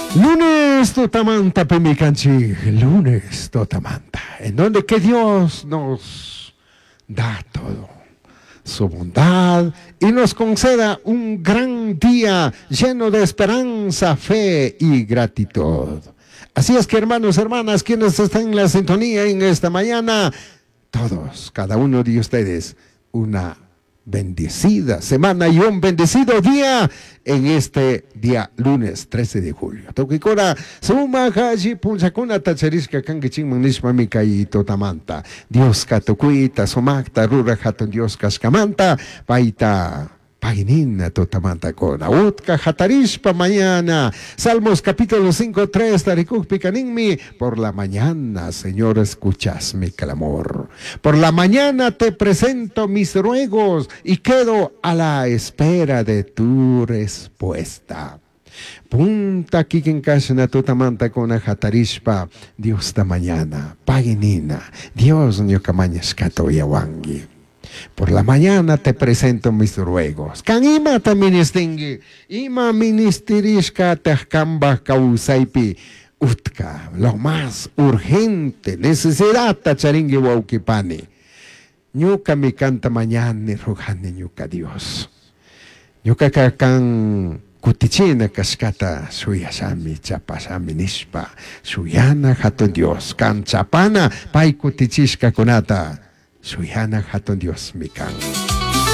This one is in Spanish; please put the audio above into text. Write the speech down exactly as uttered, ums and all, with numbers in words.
Lunes totamanta pemicanchi, lunes totamanta, en donde que Dios nos da todo, su bondad, y nos conceda un gran día lleno de esperanza, fe y gratitud. Así es que, hermanos, hermanas, quienes están en la sintonía en esta mañana, todos, cada uno de ustedes, una bendecida semana y un bendecido día en este día lunes trece de julio. Tokikora suma haji punchakuna tacheriska kangichin manishma mikai totamanta. Dios katokuita sumakta rura hatun Dios kaskamanta paita paginina totamanta kona utka hatarishpa mañana. Salmos capítulo cinco tres tarikuk picaninmi. Por la mañana, Señor, escuchas mi clamor. Por la mañana te presento mis ruegos y quedo a la espera de tu respuesta. Punta kikinkashna totamanta kona hatarishpa Dios da mañana paginina Dios nyokamañas kato yawangi. Por la mañana te presento mis ruegos. Kan ima ta ministingi, ima ministerishka tehkamba kausaipi utka, lo más urgente, necesidad ta charingi waukipani. Ñuka mi canta mañana ni rogani ñuka Dios. Ñuka kakan kutichina kaskata suyasami chapasami nishpa, suyana hatun Dios, kan chapana pai kutichishka kunata. Suyana hatun Dios mikan.